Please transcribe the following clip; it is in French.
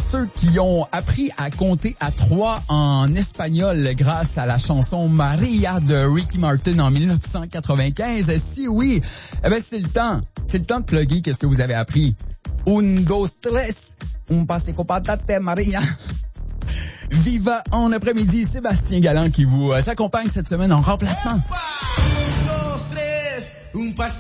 ceux qui ont appris à compter à 3 en espagnol grâce à la chanson Maria de Ricky Martin en 1995? Si oui, eh ben c'est le temps. C'est le temps de plugger qu'est-ce que vous avez appris. 1, 2, 3, un pasico patate Maria. Viva en après-midi, Sébastien Galland qui vous accompagne cette semaine en remplacement.